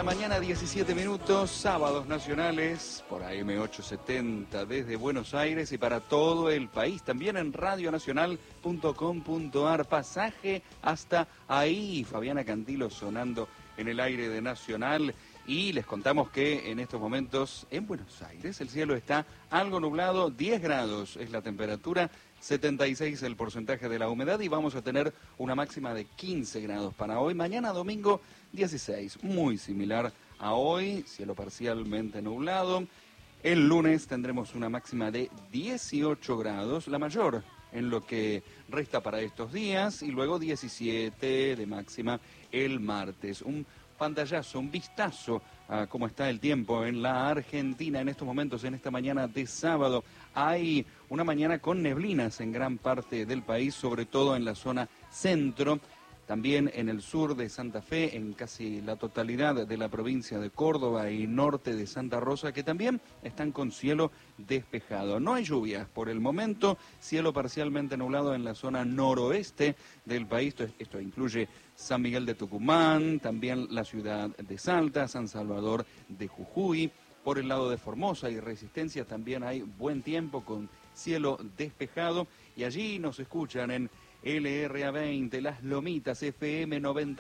mañana, 17 minutos, sábados nacionales por AM870 desde Buenos Aires y para todo el país. También en radionacional.com.ar. Pasaje hasta ahí. Fabiana Cantilo sonando en el aire de Nacional. Y les contamos que en estos momentos en Buenos Aires el cielo está algo nublado, 10 grados es la temperatura, 76 el porcentaje de la humedad y vamos a tener una máxima de 15 grados para hoy. Mañana domingo 16, muy similar a hoy, cielo parcialmente nublado. El lunes tendremos una máxima de 18 grados, la mayor en lo que resta para estos días, y luego 17 de máxima el martes. Un pantallazo, un vistazo a cómo está el tiempo en la Argentina en estos momentos, en esta mañana de sábado. Hay una mañana con neblinas en gran parte del país, sobre todo en la zona centro, también en el sur de Santa Fe, en casi la totalidad de la provincia de Córdoba y norte de Santa Rosa, que también están con cielo despejado. No hay lluvias por el momento, cielo parcialmente nublado en la zona noroeste del país. Esto incluye San Miguel de Tucumán, también la ciudad de Salta, San Salvador de Jujuy. Por el lado de Formosa y Resistencia también hay buen tiempo con cielo despejado. Y allí nos escuchan en LRA20, Las Lomitas, FM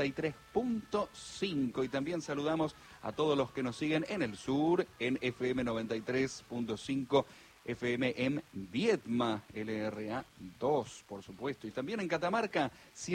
93.5. Y también saludamos a todos los que nos siguen en el sur, en FM 93.5, FM en Viedma, LRA2, por supuesto. Y también en Catamarca,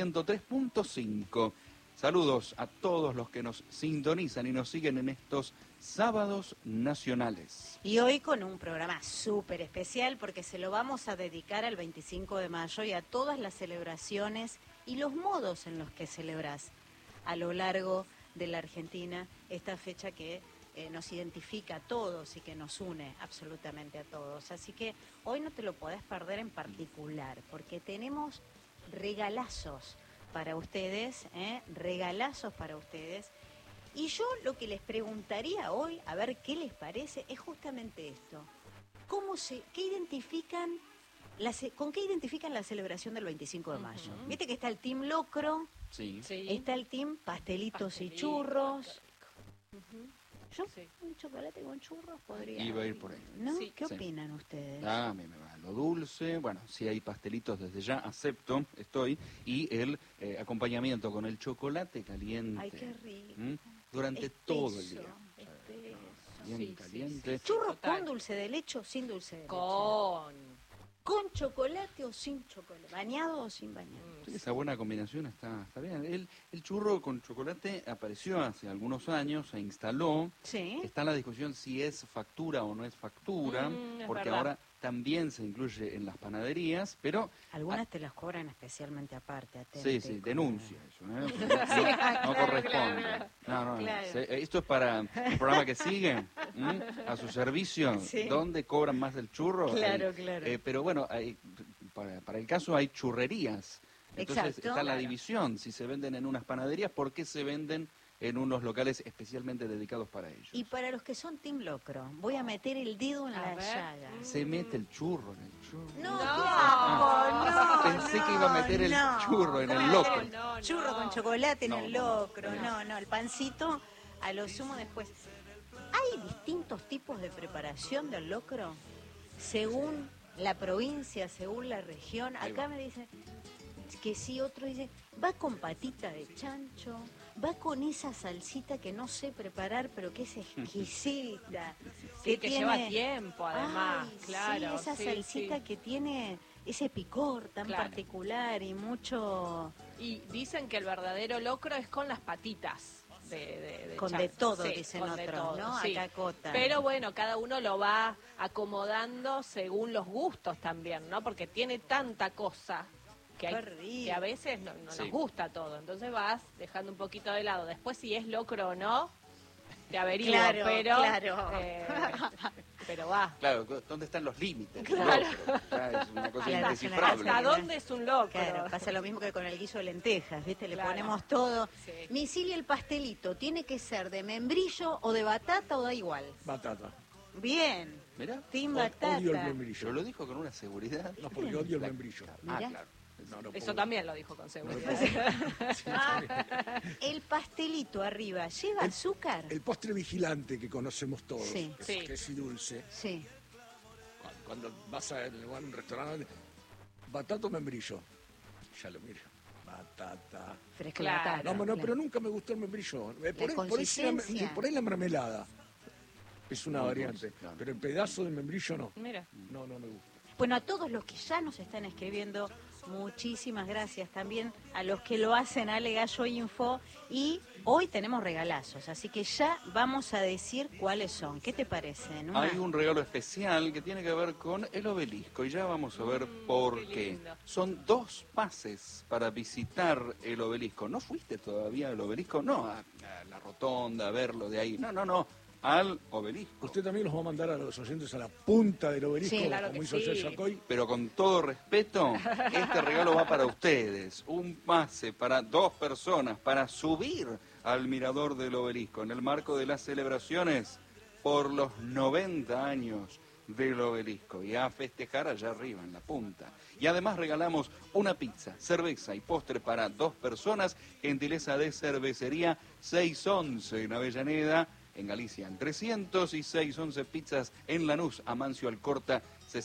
103.5. Saludos a todos los que nos sintonizan y nos siguen en estos sábados nacionales. Y hoy con un programa súper especial porque se lo vamos a dedicar al 25 de mayo y a todas las celebraciones y los modos en los que celebrás a lo largo de la Argentina esta fecha que nos identifica a todos y que nos une absolutamente a todos. Así que hoy no te lo podés perder en particular porque tenemos regalazos para ustedes, regalazos para ustedes. Y yo lo que les preguntaría hoy, a ver qué les parece, es justamente esto. ¿Qué identifican ¿Con qué identifican la celebración del 25 de mayo? Viste que está el team locro, sí. Está el team pastelitos y churros. Yo un chocolate con churros podría... Iba a ir por ahí. ¿No? Sí. ¿Qué opinan ustedes? A mí me va lo dulce, bueno, si hay pastelitos desde ya, acepto, estoy, y el acompañamiento con el chocolate caliente. Ay, qué rico. Durante Espeso, todo el día. espeso. Bien caliente. ¿Churros Total. con dulce de leche o sin dulce de leche? Con chocolate o sin chocolate? ¿Bañado o sin bañado? Esa buena combinación está bien. El churro con chocolate apareció hace algunos años, se instaló. Sí. Está la discusión si es factura o no es factura, Es porque verdad. ahora también se incluye en las panaderías, pero... Algunas te las cobran especialmente aparte. Sí, denuncia eso, ¿eh? No Claro, corresponde. claro. No. Claro. Esto es para el programa que sigue, a su servicio, Sí. ¿dónde cobran más el churro? Claro, claro. Pero bueno, para el caso hay churrerías. Entonces Exacto. está la Claro. división, si se venden en unas panaderías, ¿por qué se venden en unos locales especialmente dedicados para ellos? Y para los que son team locro, voy a meter el dedo en A la ver. llaga. Se mete el churro en el churro. No, Pensé que iba a meter el churro en el locro. Churro con chocolate en No, el no, locro, no, el pancito a lo sumo después. ¿Hay distintos tipos de preparación del locro? Según la provincia, según la región. Ahí Acá va. me dicen que sí, otro dice, va con patita de chancho, va con esa salsita que no sé preparar, pero que es exquisita. Sí, que lleva tiempo, además, Ay, claro. Sí, esa sí, salsita sí. que tiene ese picor tan Claro. particular y mucho... Y dicen que el verdadero locro es con las patitas. Con chancho. de todo, Sí, dicen con de otros, todo, ¿no? sí. Acá acotan. Pero bueno, cada uno lo va acomodando según los gustos también, ¿no? Porque tiene tanta cosa que, Qué rico. que a veces no Sí. nos gusta todo. Entonces vas dejando un poquito de lado. Después si es locro o no, te averiguo, Claro, pero... claro. Pero va. Claro, ¿dónde están los límites? Claro. Ya es una cosa Claro, indescifrable. ¿Hasta dónde es un locro? Claro, pasa lo mismo que con el guiso de lentejas, ¿viste? Le Claro. ponemos todo. Sí. Misilia, el pastelito, ¿tiene que ser de membrillo o de batata o da igual? Batata. Bien. Mirá, Team Odio el batata. membrillo. pero lo dijo con una seguridad. No, porque odio el membrillo. Ah, Mirá. claro. No Eso puedo. también lo dijo con No seguridad. puedo. Sí, El pastelito arriba, ¿lleva azúcar? el postre vigilante que conocemos todos, Sí. que, Sí. que es y dulce. Sí. Cuando vas a un restaurante, batata o membrillo. Ya lo miro. Batata. Fresco Claro. de batata, No, claro. pero nunca me gustó el membrillo. Por ahí sí consistencia. por ahí la mermelada es una Muy variante. dulce, claro. Pero el pedazo de membrillo no. Mira. No me gusta. Bueno, a todos los que ya nos están escribiendo, muchísimas gracias. También a los que lo hacen, Ale Gallo Info. Y hoy tenemos regalazos, así que ya vamos a decir cuáles son. ¿Qué te parecen? Hay un regalo especial que tiene que ver con el obelisco y ya vamos a ver por qué qué. lindo. Son 2 pases para visitar el obelisco. ¿No fuiste todavía al obelisco? No, a la rotonda, a verlo de ahí. No, al obelisco. Usted también los va a mandar a los oyentes a la punta del obelisco, Sí, claro como que hizo sí. Celso Coy. Pero con todo respeto, este regalo va para ustedes. Un pase para 2 personas para subir al mirador del obelisco en el marco de las celebraciones por los 90 años del obelisco y a festejar allá arriba en la punta. Y además regalamos una pizza, cerveza y postre para 2 personas, gentileza de cervecería 611 en Avellaneda, en Galicia en 300 y 611 pizzas en Lanús, Amancio Alcorta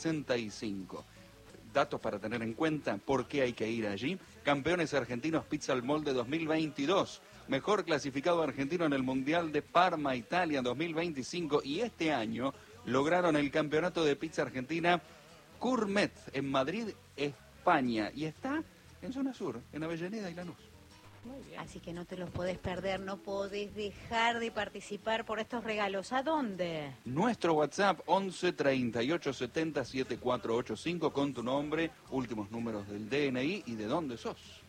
65. Datos para tener en cuenta, ¿por qué hay que ir allí? Campeones argentinos Pizza al Molde 2022, mejor clasificado argentino en el Mundial de Parma, Italia 2025 y este año lograron el campeonato de pizza argentina Gourmet en Madrid, España y está en zona sur, en Avellaneda y Lanús. Muy bien. Así que no te los podés perder, no podés dejar de participar por estos regalos. ¿A dónde? Nuestro WhatsApp 11 38 70 7485 con tu nombre, últimos números del DNI y de dónde sos.